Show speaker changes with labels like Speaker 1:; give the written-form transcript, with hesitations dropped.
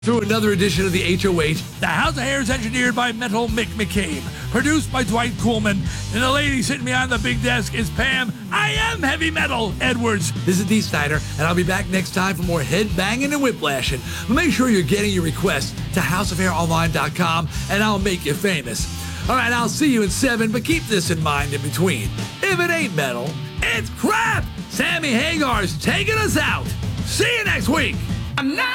Speaker 1: Through another edition of the HOH. The House of Hair is engineered by Metal Mick McCabe, produced by Dwight Coolman, and the lady sitting behind the big desk is Pam, I am heavy metal, Edwards. This is Dee Snyder, and I'll be back next time for more head banging and whiplashing. But make sure you're getting your requests to houseofhaironline.com, and I'll make you famous. All right, I'll see you in 7, but keep this in mind in between. If it ain't metal, it's crap! Sammy Hagar's taking us out. See you next week. I'm not